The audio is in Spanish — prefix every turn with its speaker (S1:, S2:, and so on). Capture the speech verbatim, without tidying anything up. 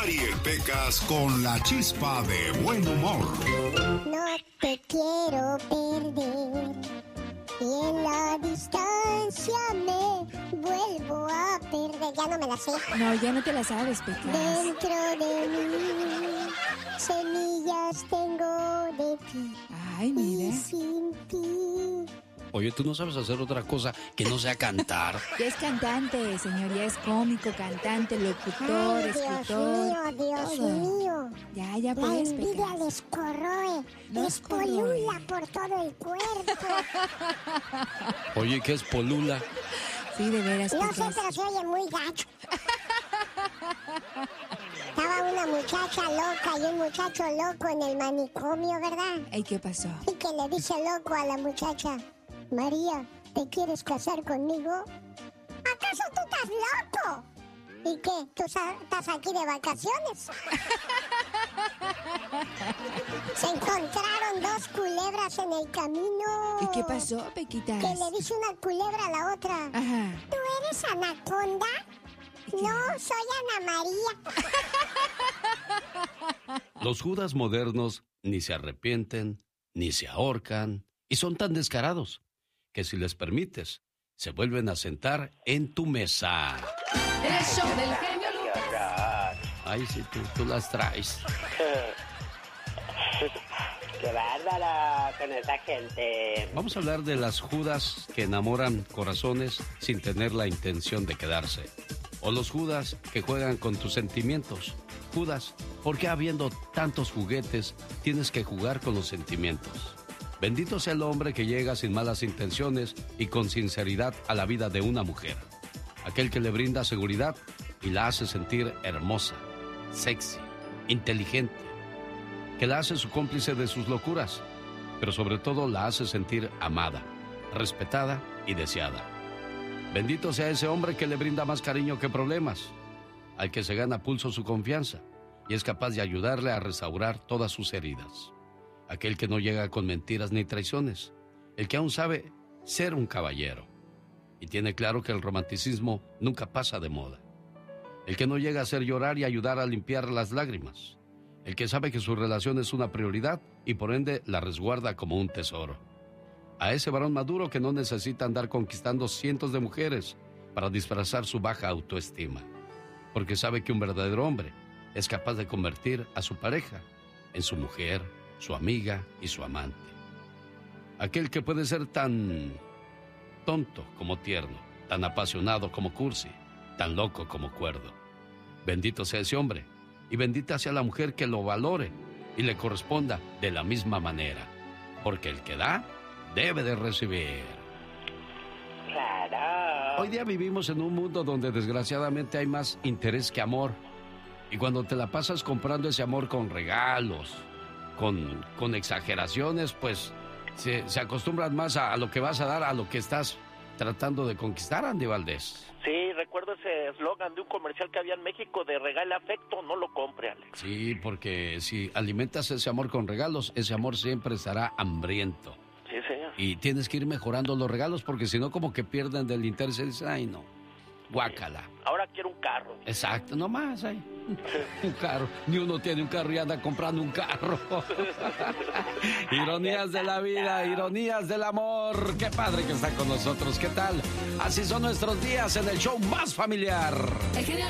S1: Mari el Pecas con la chispa de buen humor.
S2: No te quiero perder y en la distancia me vuelvo a perder. Ya no me la sé.
S3: No, ya no te la sabes, Pecas.
S2: Dentro de mí semillas tengo de ti.
S3: Ay, mira.
S2: Y sin ti.
S4: Oye, ¿tú no sabes hacer otra cosa que no sea cantar?
S3: Ya es cantante, señor, ya es cómico, cantante, locutor,
S2: Ay,
S3: escritor.
S2: Dios mío, Dios
S3: todo.
S2: mío.
S3: Ya, ya
S2: La
S3: puedes,
S2: envidia
S3: Pecas.
S2: les corroe,
S3: No
S2: les
S3: es corroe.
S2: polula por todo el cuerpo.
S4: Oye, ¿qué es polula?
S3: Sí, de veras,
S2: No sé,
S3: Pecas.
S2: pero se oye muy gacho. Estaba una muchacha loca y un muchacho loco en el manicomio, ¿verdad?
S3: Ay, ¿qué pasó?
S2: Y que le dice loco a la muchacha: María, ¿te quieres casar conmigo? ¿Acaso tú estás loco? ¿Y qué? ¿Tú sa- estás aquí de vacaciones? Se encontraron dos culebras en el camino.
S3: ¿Y qué pasó, Pequitas?
S2: Que le dice una culebra a la otra:
S3: Ajá.
S2: ¿Tú eres anaconda? No, soy Ana María.
S4: Los Judas modernos ni se arrepienten, ni se ahorcan, y son tan descarados que si les permites, se vuelven a sentar en tu mesa.
S3: El show del genio Lucas.
S4: Ay, sí, tú, tú las traes.
S5: ¡Qué bárbara con esa gente!
S4: Vamos a hablar de las Judas que enamoran corazones sin tener la intención de quedarse. O los Judas que juegan con tus sentimientos. Judas, ¿por qué habiendo tantos juguetes tienes que jugar con los sentimientos? Bendito sea el hombre que llega sin malas intenciones y con sinceridad a la vida de una mujer. Aquel que le brinda seguridad y la hace sentir hermosa, sexy, inteligente. Que la hace su cómplice de sus locuras, pero sobre todo la hace sentir amada, respetada y deseada. Bendito sea ese hombre que le brinda más cariño que problemas, al que se gana pulso su confianza y es capaz de ayudarle a restaurar todas sus heridas. Aquel que no llega con mentiras ni traiciones, el que aún sabe ser un caballero y tiene claro que el romanticismo nunca pasa de moda. El que no llega a hacer llorar y ayudar a limpiar las lágrimas. El que sabe que su relación es una prioridad y por ende la resguarda como un tesoro. A ese varón maduro que no necesita andar conquistando cientos de mujeres para disfrazar su baja autoestima. Porque sabe que un verdadero hombre es capaz de convertir a su pareja en su mujer, su amiga y su amante. Aquel que puede ser tan tonto como tierno, tan apasionado como cursi, tan loco como cuerdo. Bendito sea ese hombre y bendita sea la mujer que lo valore y le corresponda de la misma manera. Porque el que da, debe de recibir.
S5: Claro.
S4: Hoy día vivimos en un mundo donde desgraciadamente hay más interés que amor. Y cuando te la pasas comprando ese amor con regalos, con, con exageraciones, pues se, se acostumbran más a, a lo que vas a dar, a lo que estás tratando de conquistar, Andy Valdés.
S5: Sí, recuerdo ese eslogan de un comercial que había en México de regala afecto, no lo compre, Alex.
S4: Sí, porque si alimentas ese amor con regalos, ese amor siempre estará hambriento.
S5: Sí, señor.
S4: Y tienes que ir mejorando los regalos porque si no como que pierden del interés y dicen, ay no, guácala.
S5: Ahora quiero un carro.
S4: Exacto, no más, ay. Un carro, ni uno tiene un carro y anda comprando un carro. Ironías de la vida, ironías del amor. Qué padre que está con nosotros, ¿qué tal? Así son nuestros días en el show más familiar.